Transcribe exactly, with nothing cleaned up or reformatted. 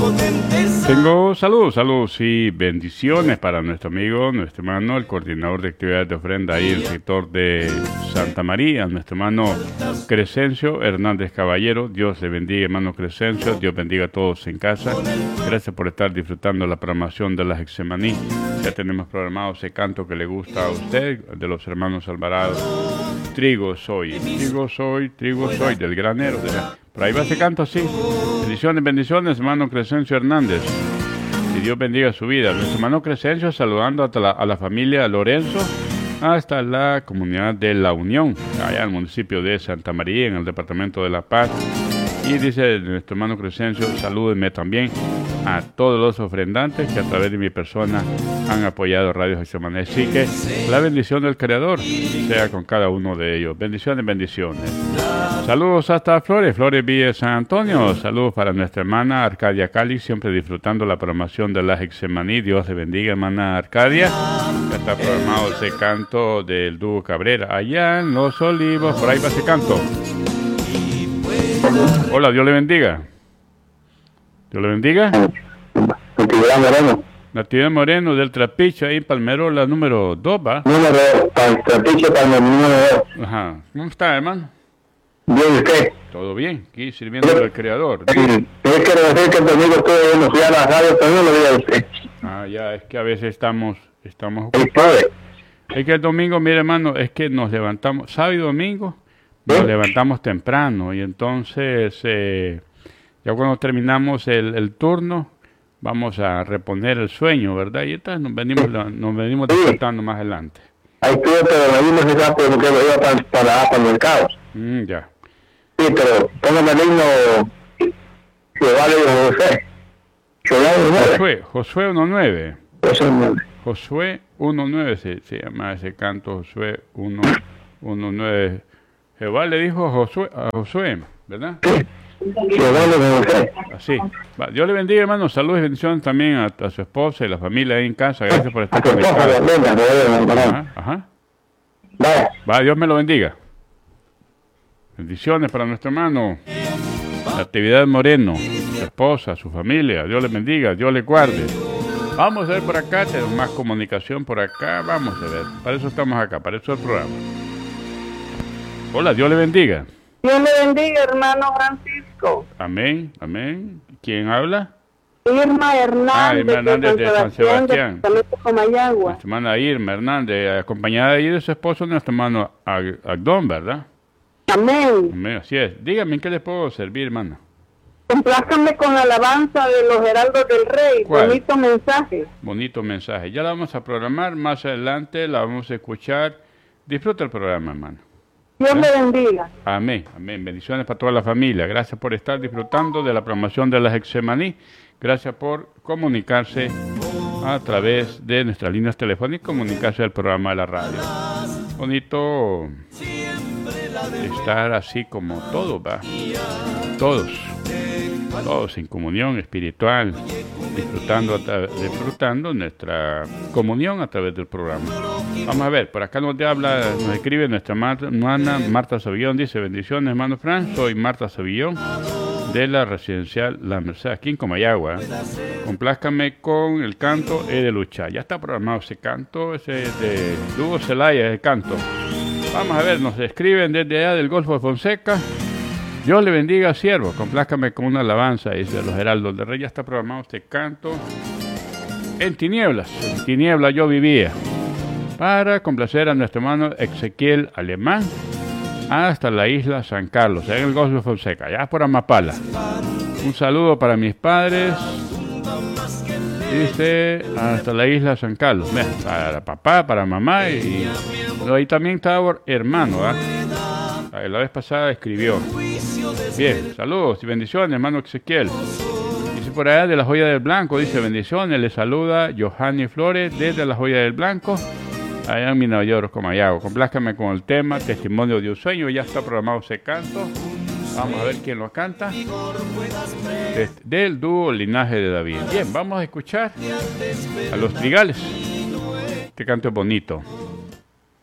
Tengo saludos, saludos y bendiciones para nuestro amigo, nuestro hermano, el coordinador de actividades de ofrenda ahí en el sector de Santa María, nuestro hermano Crescencio Hernández Caballero. Dios le bendiga, hermano Crescencio, Dios bendiga a todos en casa. Gracias por estar disfrutando la programación de la Hexemaní. Ya tenemos programado ese canto que le gusta a usted, de los hermanos Alvarado. Trigo soy, trigo soy, trigo soy, del granero. De la... Por ahí va ese canto así. Bendiciones, bendiciones, hermano Crescencio Hernández. Y Dios bendiga su vida. Nuestro hermano Crescencio saludando a la, a la familia Lorenzo hasta la comunidad de La Unión, allá en el municipio de Santa María, en el departamento de La Paz. Y dice nuestro hermano Crescencio, salúdenme también a todos los ofrendantes que a través de mi persona han apoyado Radio Hexemaní. Así que la bendición del Creador sea con cada uno de ellos. Bendiciones, bendiciones. Saludos hasta Flores, Flores Villa San Antonio. Saludos para nuestra hermana Arcadia Cali, siempre disfrutando la programación de la Hexemaní. Dios le bendiga, hermana Arcadia. Ya está programado ese canto del dúo Cabrera. Allá en Los Olivos, por ahí va ese canto. Hola, Dios le bendiga. Dios le bendiga. Natividad Moreno. Natividad Moreno del Trapiche, ahí en Palmerola número dos, ¿va? Número dos, Trapiche, Palmerola número dos. Ajá. ¿Cómo está, hermano? Bien, ¿y usted? Todo bien, aquí sirviendo al Creador. Sí, es que decir que el domingo estuve en la la radio, también lo diga usted. Ah, ya, es que a veces estamos, estamos ocupados. Es que el domingo, mire, hermano, es que nos levantamos, sábado y domingo, nos ¿Eh? levantamos temprano y entonces, eh, ya cuando terminamos el, el turno, vamos a reponer el sueño, ¿verdad? Y entonces nos venimos, nos venimos despertando más adelante. Ahí estuve, pero me vimos ese rato porque lo iba para, para, para el mercado. Mm, ya. Sí, pero póngame el himno Jehová le dijo José. Josué, Josué uno nueve. Josué uno nueve. Josué uno nueve se, se llama ese canto, Josué uno nueve. Jehová le dijo a Josué, a Josué, ¿verdad? Sí. Jehová le dijo José. Así. Va, Dios le bendiga, hermano. Saludos y bendiciones también a, a su esposa y la familia ahí en casa. Gracias por estar conectados. Ajá, ajá. Vaya. Va, Dios me lo bendiga. Bendiciones para nuestro hermano Natividad Moreno, su esposa, su familia. Dios le bendiga, Dios le guarde. Vamos a ver por acá, tenemos más comunicación por acá. Vamos a ver, para eso estamos acá, para eso es el programa. Hola, Dios le bendiga. Dios le bendiga, hermano Francisco. Amén, amén. ¿Quién habla? Irma Hernández, ah, Irma Hernández de San Sebastián. De Comayagua. Nuestra hermana Irma Hernández, acompañada ahí de su esposo, nuestro hermano Ag Agdón, ¿verdad? Amén. Amén, así es. Dígame, ¿en qué le puedo servir, hermana? Complázcame con la alabanza de los heraldos del rey. ¿Cuál? Bonito mensaje. Bonito mensaje. Ya la vamos a programar más adelante, la vamos a escuchar. Disfruta el programa, hermano. Dios ¿Eh? le bendiga. Amén, amén. Bendiciones para toda la familia. Gracias por estar disfrutando de la programación de la Hexemaní. Gracias por comunicarse a través de nuestras líneas telefónicas, comunicarse al programa de la radio. Bonito estar así como todos, ¿va? Todos, todos en comunión espiritual, disfrutando, disfrutando nuestra comunión a través del programa. Vamos a ver, por acá nos habla, nos escribe nuestra hermana Marta Savillón, dice: bendiciones, hermano Fran, soy Marta Savillón de la residencial La Merced, aquí en Comayagua. Complázcame con el canto He de luchar. Ya está programado ese canto, ese de Lugo Zelaya, ese canto. Vamos a ver, nos escriben desde allá del Golfo de Fonseca. Dios le bendiga, siervo. Complázcame con una alabanza, dice los heraldos del rey. Ya está programado este canto. En tinieblas, en tinieblas yo vivía. Para complacer a nuestro hermano Ezequiel Alemán hasta la isla San Carlos, en el Golfo de Fonseca, allá por Amapala. Un saludo para mis padres. Dice hasta la isla San Carlos. Mira, para papá, para mamá y, y ahí también estaba hermano, ¿eh? La vez pasada escribió. Bien, saludos y bendiciones, hermano Ezequiel. Dice por allá de la Joya del Blanco, dice: bendiciones, le saluda Johanny Flores desde la Joya del Blanco, allá en Minayoros, Comayagua. Complázcame con el tema Testimonio de un sueño. Ya está programado ese canto. Vamos a ver quién lo canta. Desde, del dúo Linaje de David. Bien, vamos a escuchar a Los Trigales. Este canto es bonito.